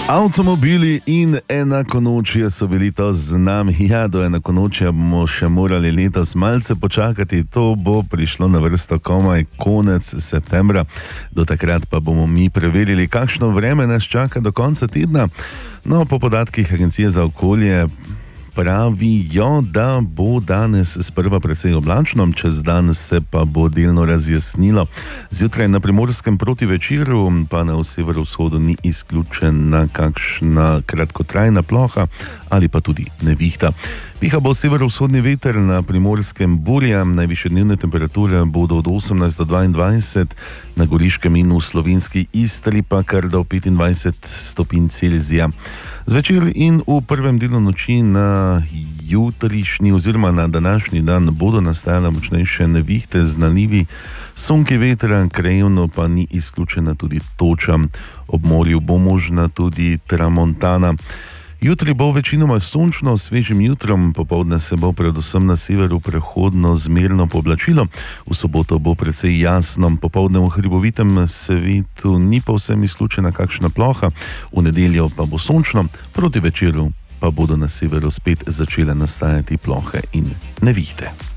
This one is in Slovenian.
Avtomobili in enakonočje so bili to z nami. Ja, do enakonočja bomo še morali letos malce počakati. To bo prišlo na vrsto komaj konec septembra. Do takrat pa bomo mi preverili, kakšno vreme nas čaka do konca tedna. No, po podatkih Agencije za okolje pravijo, da bo danes sprva precej oblačno, čez dan se pa bo delno razjasnilo. Zjutraj na Primorskem proti večeru, pa na severovzhodu ni izključena kakšna kratkotrajna ploha ali pa tudi nevihta. Piha bo severovzhodni veter, na Primorskem burja, najvišje dnevne temperature bodo od 18 do 22, na Goriškem in v slovenski Istri pa kar do 25 stopinj Celzija. Zvečer in v prvem delu noči na jutrišnji oziroma na današnji dan bodo nastajale močnejše nevihte z nalivi, sunki vetra, krajevno pa ni izključena tudi toča. Ob morju bo možna tudi tramontana. Jutri bo večinoma sončno, svežim jutrom, popoldne se bo predvsem na severu prehodno zmerno pooblačilo. V soboto bo precej jasno, popoldne v hribovitem svetu ni povsem izključena kakšna ploha, v nedeljo pa bo sončno, proti večeru pa bodo na severu spet začele nastajati plohe in nevihte.